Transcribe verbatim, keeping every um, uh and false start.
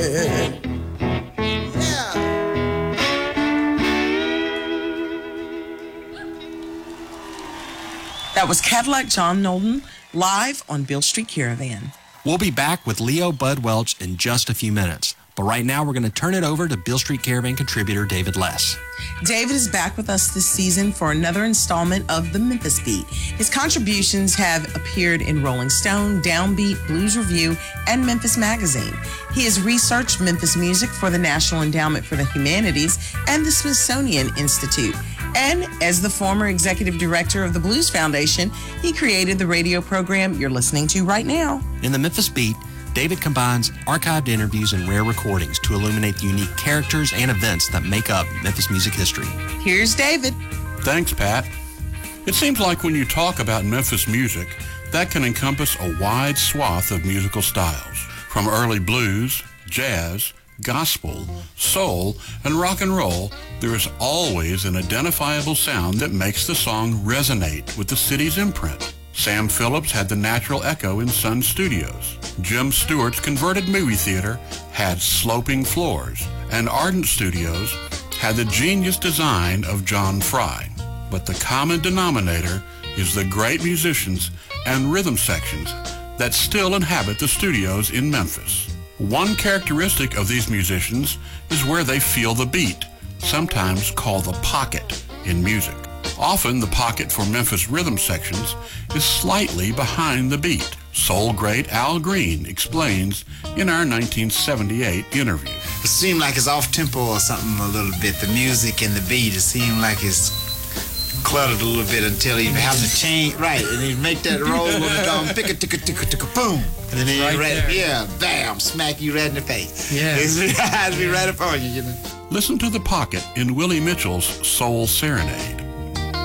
That was Cadillac John Nolden live on Beale Street Caravan. We'll be back with Leo Bud Welch in just a few minutes. But right now, we're going to turn it over to Beale Street Caravan contributor David Less. David is back with us this season for another installment of the Memphis Beat. His contributions have appeared in Rolling Stone, Downbeat, Blues Review, and Memphis Magazine. He has researched Memphis music for the National Endowment for the Humanities and the Smithsonian Institute. And as the former executive director of the Blues Foundation, he created the radio program you're listening to right now. In the Memphis Beat, David combines archived interviews and rare recordings to illuminate the unique characters and events that make up Memphis music history. Here's David. Thanks, Pat. It seems like when you talk about Memphis music, that can encompass a wide swath of musical styles, from early blues, jazz, gospel, soul, and rock and roll. There is always an identifiable sound that makes the song resonate with the city's imprint. Sam Phillips had the natural echo in Sun Studios. Jim Stewart's converted movie theater had sloping floors, and Ardent Studios had the genius design of John Fry. But the common denominator is the great musicians and rhythm sections that still inhabit the studios in Memphis. One characteristic of these musicians is where they feel the beat, sometimes called the pocket in music. Often, the pocket for Memphis rhythm sections is slightly behind the beat. Soul great Al Green explains in our nineteen seventy-eight interview. It seemed like it's off-tempo or something a little bit. The music and the beat, it seemed like it's cluttered a little bit until you have to change, right, and you make that roll on the drum, pick a ticka ticka ticka boom, and then you right right, yeah, bam, smack you right in the face. Yeah. It's be right upon you, you know. Listen to the pocket in Willie Mitchell's Soul Serenade.